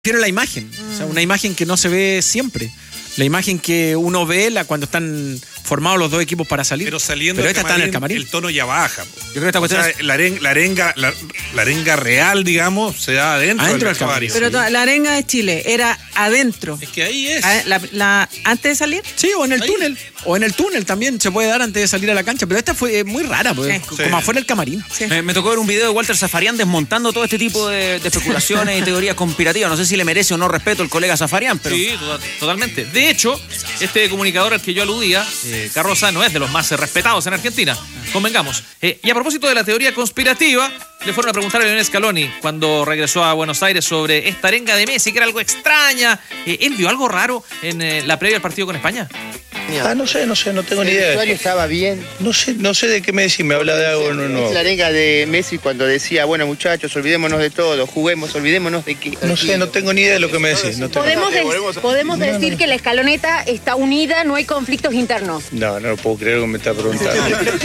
Prefiero la imagen, o sea, una imagen que no se ve siempre. La imagen que uno ve cuando están formados los dos equipos para salir. Pero saliendo esta está en el camarín. El tono ya baja. Yo creo que esta cuestión la arenga real, digamos, se da adentro del vestuario. Pero la arenga de Chile era adentro. Es que ahí es. ¿Antes de salir? Sí, o en el túnel. O en el túnel también se puede dar antes de salir a la cancha. Pero esta fue muy rara, pues, como afuera del camarín. Sí. Me tocó ver un video de Walter Zafarian desmontando todo este tipo de especulaciones y teorías conspirativas. No sé si le merece o no respeto el colega Zafarian, pero... Sí, totalmente. De hecho, este comunicador al que yo aludía, Carroza, no es de los más respetados en Argentina. Convengamos. Y a propósito de la teoría conspirativa, le fueron a preguntar a Lionel Scaloni cuando regresó a Buenos Aires sobre esta arenga de Messi, que era algo extraña. ¿Él vio algo raro en la previa del partido con España? No sé, no tengo ni idea. ¿El vestuario estaba bien? No sé de qué me decís, me habla de algo no. La arenga de Messi cuando decía, bueno muchachos, olvidémonos de todo, juguemos, olvidémonos de qué. No sé, no tengo ni idea de lo que me decís. ¿Podemos decir que la escaloneta está unida, no hay conflictos internos? No puedo creer lo que me está preguntando.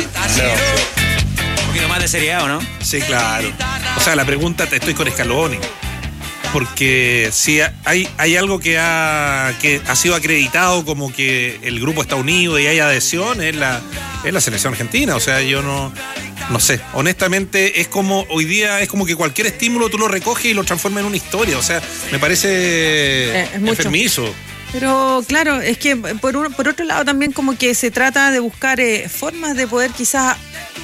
Un poquito más de seriedad, ¿o no? Sí, claro. O sea, la pregunta, estoy con Scaloni. Porque si hay algo que ha sido acreditado como que el grupo está unido y hay adhesión, es la selección argentina. O sea, yo no sé. Honestamente, es como hoy día, es como que cualquier estímulo tú lo recoges y lo transformas en una historia. O sea, me parece enfermizo. Pero claro, es que por otro lado también como que se trata de buscar formas de poder quizás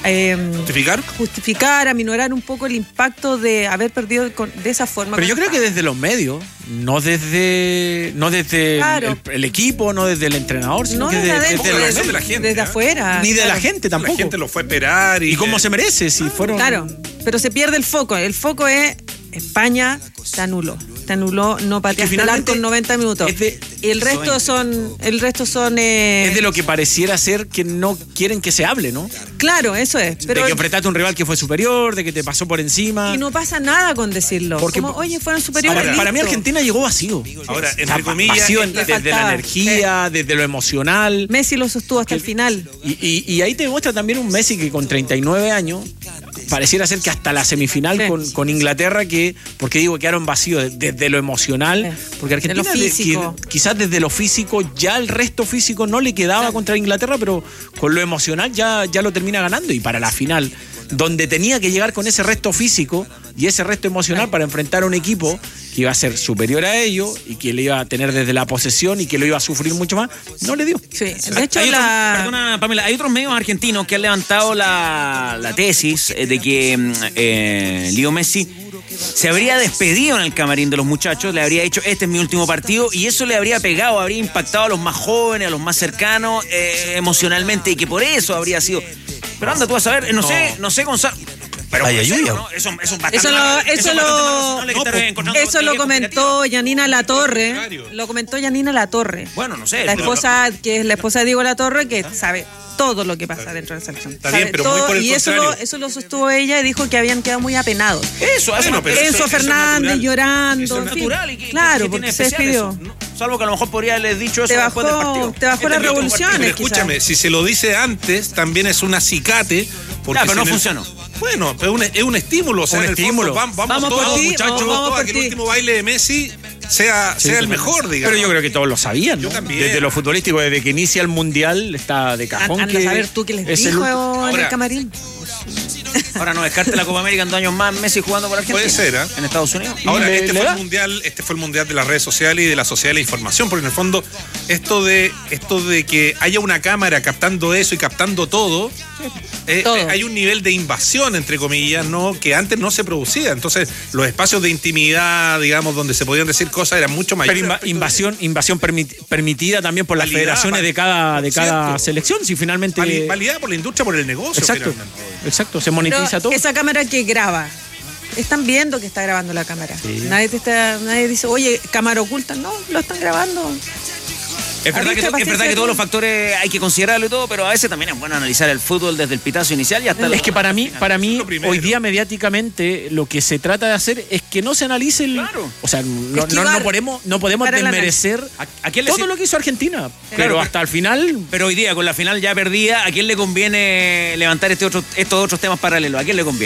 justificar, aminorar un poco el impacto de haber perdido de esa forma. Pero yo creo que desde los medios, no desde claro, el equipo, no desde el entrenador, sino que desde la gente, desde afuera. Ni de la gente tampoco. La gente lo fue a esperar. Y como se merece, si fueron... Claro, pero se pierde el foco. El foco es España se anuló, no pateaste el arco en 90 minutos. Y el resto son es de lo que pareciera ser que no quieren que se hable, ¿no? Claro, eso es. Pero de que enfrentaste a un rival que fue superior, de que te pasó por encima. Y no pasa nada con decirlo. Porque, como, oye, fueron superiores. Para mí Argentina llegó vacío. Ahora, entre comillas, vacío desde la energía, desde lo emocional. Messi lo sostuvo hasta el final. Y ahí te muestra también un Messi que con 39 años pareciera ser que hasta la semifinal con Inglaterra, porque digo, quedaron vacíos desde lo emocional, porque Argentina quizás desde lo físico, ya el resto físico no le quedaba contra Inglaterra, pero con lo emocional ya lo termina ganando. Y para la final, donde tenía que llegar con ese resto físico y ese resto emocional para enfrentar a un equipo que iba a ser superior a ellos y que le iba a tener desde la posesión y que lo iba a sufrir mucho más, no le dio. Sí. De hecho, perdona, Pamela, hay otros medios argentinos que han levantado la tesis de que Leo Messi se habría despedido en el camarín de los muchachos, le habría dicho, este es mi último partido, y eso le habría pegado, habría impactado a los más jóvenes, a los más cercanos, emocionalmente, y que por eso habría sido... Pero anda tú a saber, no sé, Gonzalo... Pero lluvia. ¿No? Eso lo comentó Yanina Latorre. Lo comentó Yanina Latorre. Bueno, no sé. La esposa, que es la esposa de Diego Latorre, que sabe todo lo que pasa dentro de la selección. Está bien, pero muy por el contrario. Eso lo sostuvo ella y dijo que habían quedado muy apenados. Enzo Fernández llorando. Eso es natural. Claro, porque se despidió. Salvo que a lo mejor podría haberles dicho eso después del partido. Te bajó las revoluciones. Pero escúchame, si se lo dice antes, también es un acicate. Pero no funcionó. Bueno, pero es un estímulo. O sea, un estímulo. Vamos todos, muchachos, vamos a que el último baile de Messi sea el mejor, digamos. Pero yo creo que todos lo sabían, ¿no? Yo también. Desde lo futbolístico, desde que inicia el Mundial, está de cajón. Anda a saber tú qué les dijo en el camarín. Ahora no descarte la Copa América en 2 años más, Messi jugando por Argentina. Puede ser, ¿eh? En Estados Unidos. Ahora, este fue el mundial de las redes sociales y de la sociedad de la información, porque en el fondo esto de que haya una cámara captando eso y captando todo. Hay un nivel de invasión, entre comillas, ¿no? Que antes no se producía. Entonces, los espacios de intimidad, digamos, donde se podían decir cosas eran mucho mayores. Pero invasión permitida también por las federaciones de cada selección, si finalmente... Validada por la industria, por el negocio. Exacto, se monetiza todo. Esa cámara que graba, están viendo que está grabando la cámara. Sí. Nadie dice, oye, cámara oculta. No, lo están grabando. Es verdad que todos los factores hay que considerarlo y todo, pero a veces también es bueno analizar el fútbol desde el pitazo inicial y hasta... Es que para mí hoy día mediáticamente lo que se trata de hacer es que no se analice el... Claro. O sea, no podemos desmerecer todo lo que hizo Argentina, pero hasta el final... Pero hoy día, con la final ya perdida, ¿a quién le conviene levantar estos otros temas paralelos? ¿A quién le conviene?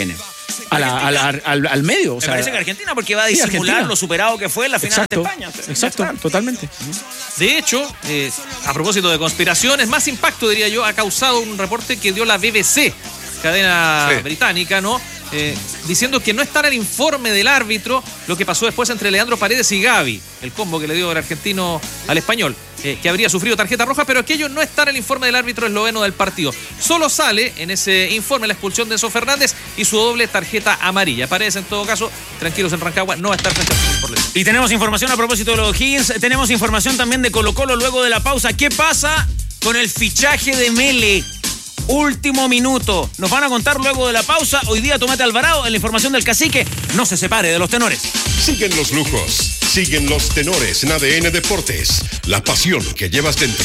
al medio. Me parece que Argentina, porque va a disimular lo superado que fue en la final de España. Exacto, totalmente. De hecho, a propósito de conspiraciones, más impacto, diría yo, ha causado un reporte que dio la BBC, cadena británica, ¿no? Diciendo que no está en el informe del árbitro lo que pasó después entre Leandro Paredes y Gavi, el combo que le dio el argentino al español, que habría sufrido tarjeta roja, pero aquello no está en el informe del árbitro esloveno del partido. Solo sale en ese informe la expulsión de Enzo Fernández y su doble tarjeta amarilla. Paredes, en todo caso, tranquilos en Rancagua, no va a estar frente al por lesión. Y tenemos información a propósito de los Higgins, tenemos información también de Colo-Colo luego de la pausa. ¿Qué pasa con el fichaje de Mele? Último minuto. Nos van a contar luego de la pausa. Hoy día Tomate Alvarado en la información del Cacique. No se separe de los tenores. Siguen los lujos, siguen los tenores en ADN Deportes. La pasión que llevas dentro.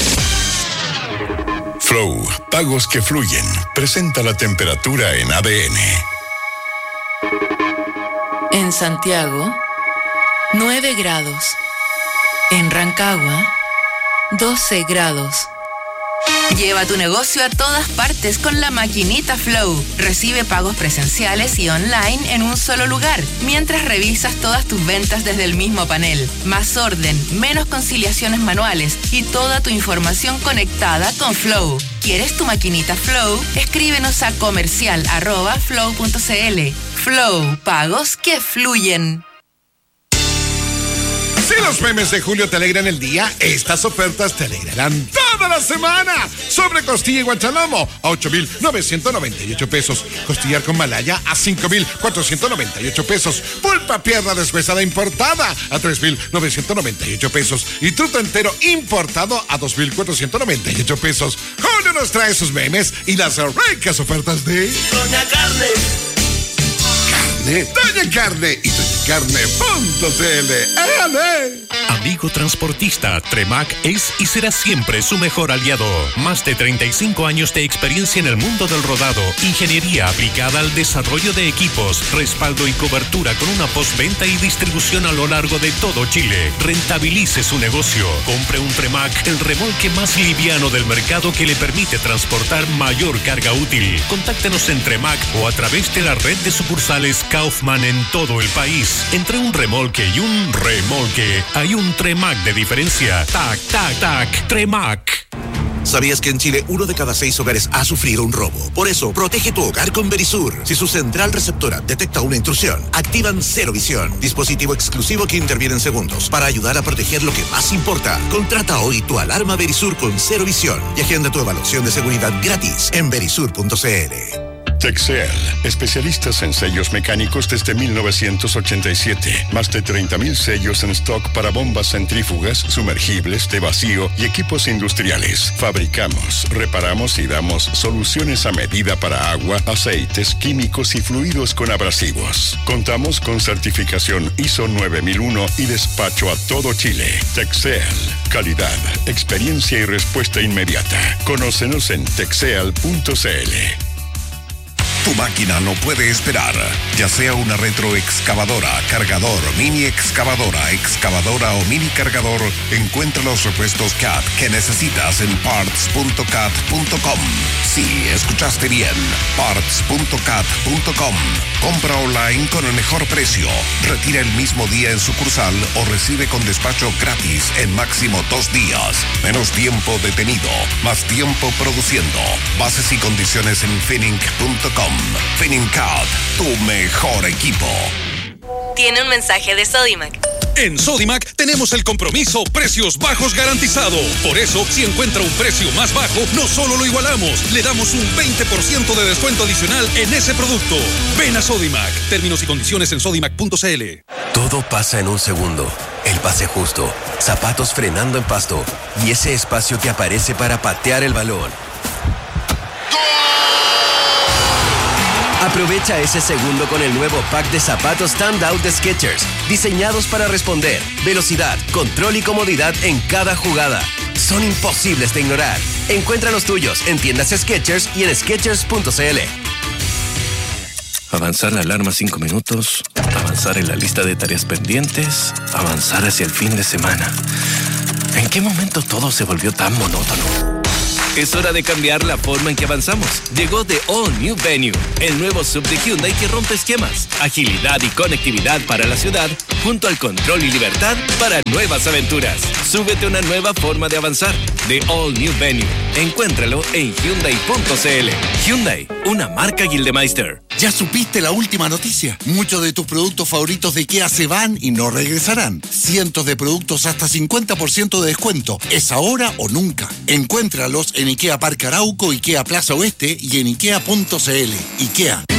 Flow, pagos que fluyen. Presenta la temperatura en ADN. En Santiago, 9 grados. En Rancagua, 12 grados. Lleva tu negocio a todas partes con la maquinita Flow. Recibe pagos presenciales y online en un solo lugar, mientras revisas todas tus ventas desde el mismo panel. Más orden, menos conciliaciones manuales y toda tu información conectada con Flow. ¿Quieres tu maquinita Flow? Escríbenos a comercial@flow.cl. Flow, pagos que fluyen. Si los memes de julio te alegran el día, estas ofertas te alegrarán toda la semana. Sobre costilla y guanchalomo a 8,998 pesos. Costillar con malaya a 5,498 pesos. Pulpa pierna deshuesada importada a 3,998 pesos. Y truto entero importado a 2,498 pesos. Julio nos trae sus memes y las ricas ofertas de Doña Carne. Doña Carne y doñacarne.cl. Amigo transportista, Tremac es y será siempre su mejor aliado. Más de 35 años de experiencia en el mundo del rodado, ingeniería aplicada al desarrollo de equipos, respaldo y cobertura con una postventa y distribución a lo largo de todo Chile. Rentabilice su negocio. Compre un Tremac, el remolque más liviano del mercado que le permite transportar mayor carga útil. Contáctenos en Tremac o a través de la red de sucursales Kaufman en todo el país. Entre un remolque y un remolque hay un Tremac de diferencia. Tac, tac, tac, Tremac. ¿Sabías que en Chile 1 de cada 6 hogares ha sufrido un robo? Por eso, protege tu hogar con Verisur. Si su central receptora detecta una intrusión, activan Cero Visión, dispositivo exclusivo que interviene en segundos para ayudar a proteger lo que más importa. Contrata hoy tu alarma Verisur con Cero Visión y agenda tu evaluación de seguridad gratis en verisur.cl. Texel, especialistas en sellos mecánicos desde 1987. Más de 30,000 sellos en stock para bombas centrífugas, sumergibles, de vacío y equipos industriales. Fabricamos, reparamos y damos soluciones a medida para agua, aceites, químicos y fluidos con abrasivos. Contamos con certificación ISO 9001 y despacho a todo Chile. Texel, calidad, experiencia y respuesta inmediata. Conócenos en texel.cl. Tu máquina no puede esperar, ya sea una retroexcavadora, cargador, mini excavadora, excavadora o mini cargador, encuentra los repuestos CAT que necesitas en parts.cat.com. Sí, escuchaste bien, parts.cat.com. Compra online con el mejor precio, retira el mismo día en sucursal o recibe con despacho gratis en máximo 2 días. Menos tiempo detenido, más tiempo produciendo. Bases y condiciones en finning.com. FinningCAD, tu mejor equipo. Tiene un mensaje de Sodimac. En Sodimac tenemos el compromiso precios bajos garantizado. Por eso, si encuentra un precio más bajo, no solo lo igualamos, le damos un 20% de descuento adicional en ese producto. Ven a Sodimac. Términos y condiciones en sodimac.cl. Todo pasa en un segundo. El pase justo, zapatos frenando en pasto y ese espacio que aparece para patear el balón. Aprovecha ese segundo con el nuevo pack de zapatos Standout de Skechers, diseñados para responder, velocidad, control y comodidad en cada jugada. Son imposibles de ignorar. Encuentra los tuyos en tiendas Skechers y en Skechers.cl. Avanzar la alarma 5 minutos, avanzar en la lista de tareas pendientes, avanzar hacia el fin de semana. ¿En qué momento todo se volvió tan monótono? Es hora de cambiar la forma en que avanzamos. Llegó The All New Venue, el nuevo sub de Hyundai que rompe esquemas, agilidad y conectividad para la ciudad, junto al control y libertad para nuevas aventuras. Súbete a una nueva forma de avanzar. The All New Venue. Encuéntralo en Hyundai.cl. Hyundai, una marca Gildemeister. ¿Ya supiste la última noticia? Muchos de tus productos favoritos de IKEA se van y no regresarán. Cientos de productos hasta 50% de descuento. Es ahora o nunca. Encuéntralos en IKEA Parque Arauco, IKEA Plaza Oeste y en IKEA.cl. IKEA.